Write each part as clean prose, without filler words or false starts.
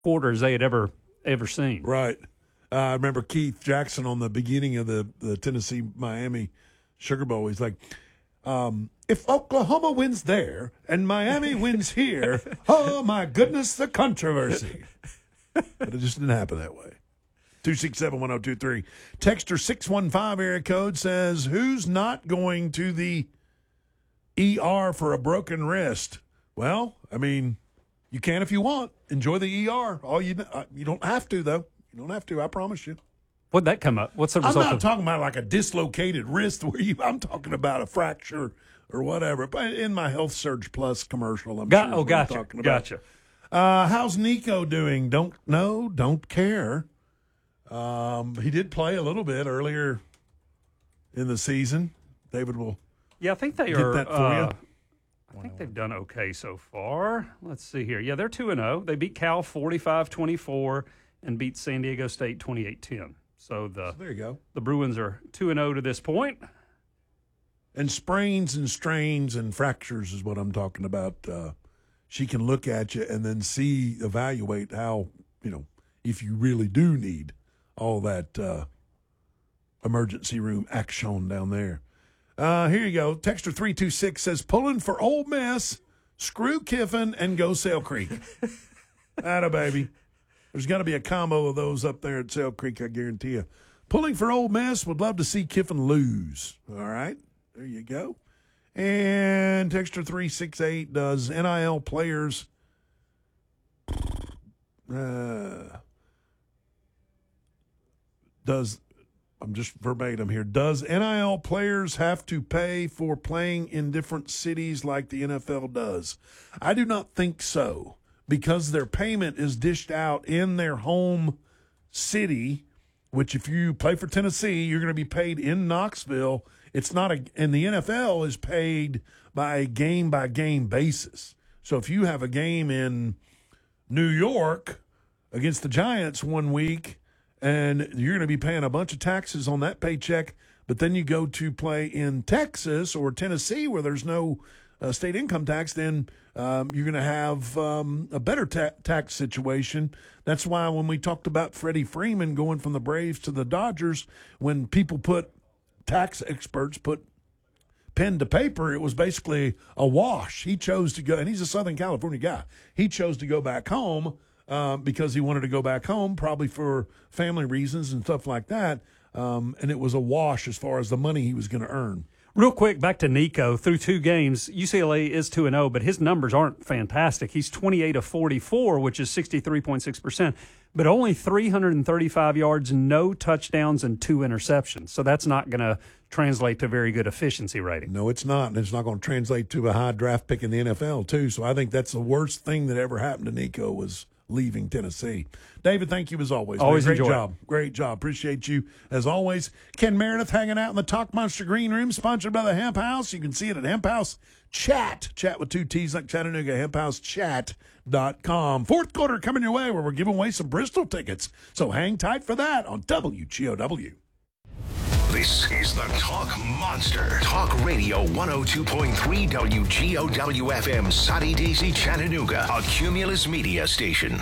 quarters they had ever seen. Right. I remember Keith Jackson on the beginning of the Tennessee-Miami Sugar Bowl. He's like, if Oklahoma wins there and Miami wins here, oh, my goodness, the controversy. But it just didn't happen that way. 267-1023. Texter 615 area code says, who's not going to the ER for a broken wrist? Well, I mean, you can if you want. Enjoy the ER. You don't have to, though. You don't have to, I promise you. What'd that come up? What's the result? I'm not talking about like a dislocated wrist I'm talking about a fracture or whatever. But in my Health Surge Plus commercial, gotcha. I'm talking about. Gotcha. How's Nico doing? Don't know, don't care. He did play a little bit earlier in the season. David will I think they get are. that for you. I think they've done okay so far. Let's see here. Yeah, they're 2-0. They beat Cal 45-24 and beat San Diego State 28-10. So there you go. The Bruins are 2-0 to this point. And sprains and strains and fractures is what I'm talking about. She can look at you and then evaluate how, if you really do need all that emergency room action down there. Here you go. Texter 326 says, pulling for Ole Miss, screw Kiffin, and go Sail Creek. Atta baby. There's got to be a combo of those up there at Sail Creek, I guarantee you. Pulling for Ole Miss, would love to see Kiffin lose. All right, there you go. And Texter 368 does NIL players I'm just verbatim here. Does NIL players have to pay for playing in different cities like the NFL does? I do not think so, because their payment is dished out in their home city, which if you play for Tennessee, you're going to be paid in Knoxville. It's not and the NFL is paid by a game-by-game basis. So if you have a game in New York against the Giants one week, and you're going to be paying a bunch of taxes on that paycheck, but then you go to play in Texas or Tennessee where there's no state income tax, then you're going to have a better tax situation. That's why when we talked about Freddie Freeman going from the Braves to the Dodgers, when tax experts put pen to paper, it was basically a wash. He chose to go, and he's a Southern California guy. He chose to go back home because he wanted to go back home, probably for family reasons and stuff like that. And it was a wash as far as the money he was going to earn. Real quick, back to Nico. Through 2 games, UCLA is 2-0, but his numbers aren't fantastic. He's 28 of 44, which is 63.6%, but only 335 yards, no touchdowns, and 2 interceptions. So that's not going to translate to a very good efficiency rating. No, it's not, and it's not going to translate to a high draft pick in the NFL, too. So I think that's the worst thing that ever happened to Nico was leaving Tennessee. David, thank you as always. Always Great enjoy job. Great job. Appreciate you as always. Ken Meredith hanging out in the Talk Monster Green Room, sponsored by the Hemp House. You can see it at Hemp House Chat. Chat with 2 T's like Chattanooga, hemphousechat.com. Fourth quarter coming your way where we're giving away some Bristol tickets. So hang tight for that on WGOW. This is the Talk Monster. Talk Radio 102.3 WGOW FM, Soddy Daisy, Chattanooga, a Cumulus Media station.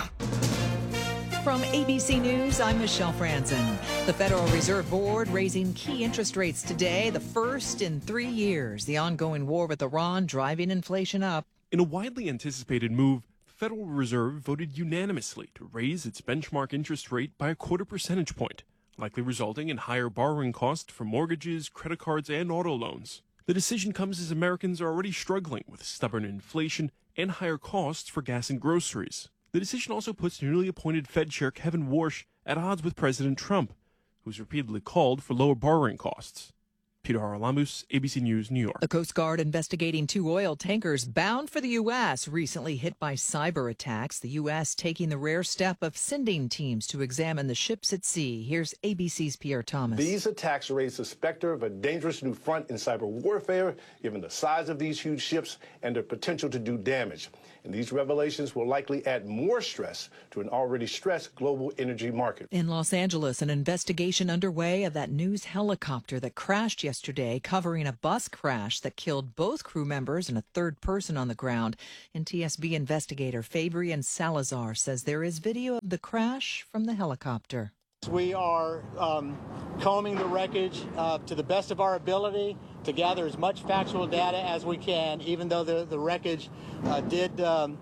From ABC News, I'm Michelle Franzen. The Federal Reserve Board raising key interest rates today, the first in 3 years. The ongoing war with Iran driving inflation up. In a widely anticipated move, the Federal Reserve voted unanimously to raise its benchmark interest rate by a 0.25 percentage point, likely resulting in higher borrowing costs for mortgages, credit cards, and auto loans. The decision comes as Americans are already struggling with stubborn inflation and higher costs for gas and groceries. The decision also puts newly appointed Fed Chair Kevin Warsh at odds with President Trump, who's repeatedly called for lower borrowing costs. Peter Haralamus, ABC News, New York. The Coast Guard investigating 2 oil tankers bound for the U.S. recently hit by cyber attacks. The U.S. taking the rare step of sending teams to examine the ships at sea. Here's ABC's Pierre Thomas. These attacks raise the specter of a dangerous new front in cyber warfare, given the size of these huge ships and their potential to do damage. and these revelations will likely add more stress to an already stressed global energy market. In Los Angeles, an investigation underway of that news helicopter that crashed yesterday, covering a bus crash that killed both crew members and a third person on the ground. NTSB investigator Fabian Salazar says there is video of the crash from the helicopter. We are combing the wreckage to the best of our ability to gather as much factual data as we can, even though the wreckage did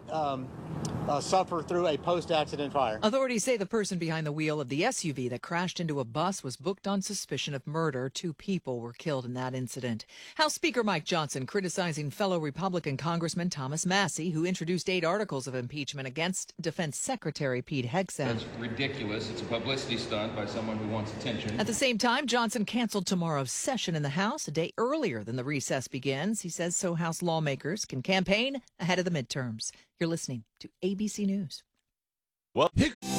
suffer through a post-accident fire. Authorities say the person behind the wheel of the SUV that crashed into a bus was booked on suspicion of murder. 2 people were killed in that incident. House Speaker Mike Johnson criticizing fellow Republican Congressman Thomas Massie, who introduced 8 articles of impeachment against Defense Secretary Pete Hegseth. That's ridiculous. It's a publicity stunt by someone who wants attention. At the same time, Johnson canceled tomorrow's session in the House a day earlier than the recess begins. He says so House lawmakers can campaign ahead of the midterms. You're listening to ABC News. Well,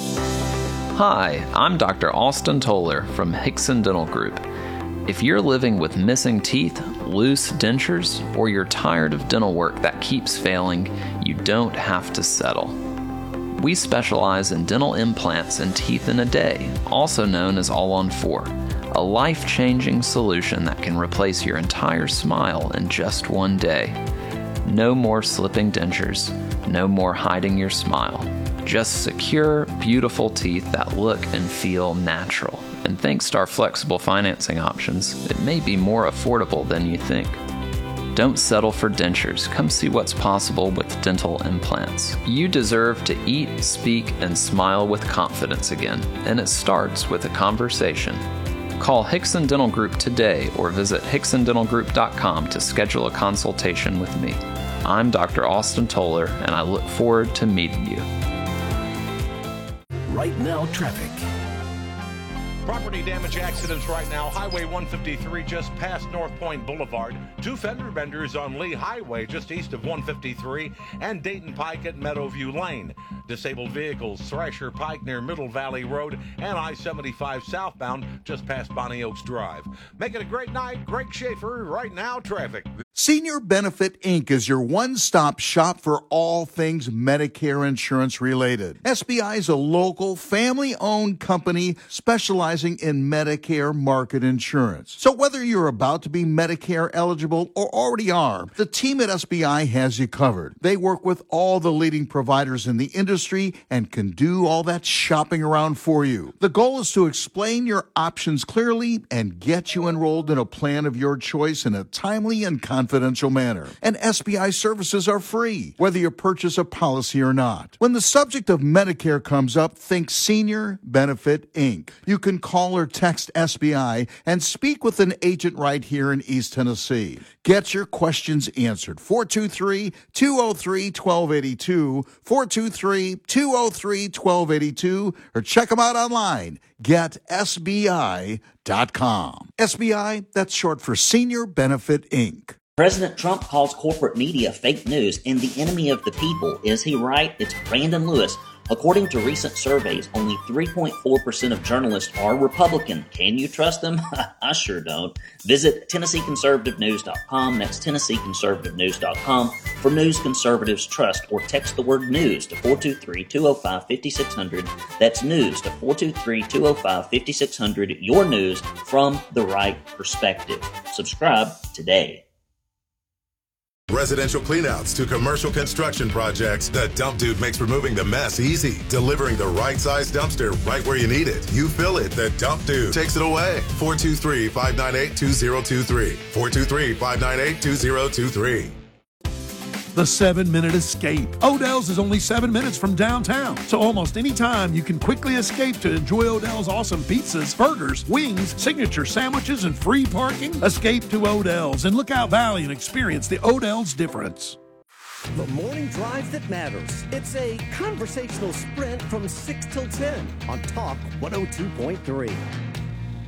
Hi, I'm Dr. Austin Toller from Hickson Dental Group. If you're living with missing teeth, loose dentures, or you're tired of dental work that keeps failing, you don't have to settle. We specialize in dental implants and teeth in a day, also known as All-on-4, a life-changing solution that can replace your entire smile in just one day. No more slipping dentures, no more hiding your smile. Just secure, beautiful teeth that look and feel natural. And thanks to our flexible financing options, it may be more affordable than you think. Don't settle for dentures. Come see what's possible with dental implants. You deserve to eat, speak, and smile with confidence again, and it starts with a conversation. Call Hickson Dental Group today or visit hicksondentalgroup.com to schedule a consultation with me. I'm Dr. Austin Toller, and I look forward to meeting you. Right now, traffic. property damage accidents right now. Highway 153 just past North Point Boulevard. 2 fender benders on Lee Highway just east of 153 and Dayton Pike at Meadowview Lane. Disabled vehicles, Thrasher Pike near Middle Valley Road and I-75 southbound just past Bonnie Oaks Drive. Make it a great night. Greg Schaefer, Right Now Traffic. Senior Benefit Inc. is your one-stop shop for all things Medicare insurance related. SBI is a local, family-owned company specializing in Medicare market insurance. So whether you're about to be Medicare eligible or already are, the team at SBI has you covered. They work with all the leading providers in the industry and can do all that shopping around for you. The goal is to explain your options clearly and get you enrolled in a plan of your choice in a timely and confidential manner. And SBI services are free, whether you purchase a policy or not. When the subject of Medicare comes up, think Senior Benefit Inc. You can call or text SBI and speak with an agent right here in East Tennessee. Get your questions answered. 423-203-1282, 423-203-1282, or check them out online. GetSBI.com. SBI, that's short for Senior Benefit Inc. President Trump calls corporate media fake news and the enemy of the people. Is he right? It's Brandon Lewis. According to recent surveys, only 3.4% of journalists are Republican. Can you trust them? I sure don't. Visit TennesseeConservativeNews.com. That's TennesseeConservativeNews.com for news conservatives trust, or text the word news to 423-205-5600. That's news to 423-205-5600. Your news from the right perspective. Subscribe today. Residential cleanouts to commercial construction projects, the Dump Dude makes removing the mess easy, delivering the right size dumpster right where you need it. You fill it, the Dump Dude takes it away. 423-598-2023. 423-598-2023. The 7-Minute Escape. Odell's is only 7 minutes from downtown, so almost any time you can quickly escape to enjoy Odell's awesome pizzas, burgers, wings, signature sandwiches, and free parking. Escape to Odell's in Lookout Valley and experience the Odell's difference. The morning drive that matters. It's a conversational sprint from 6 till 10 on Talk 102.3.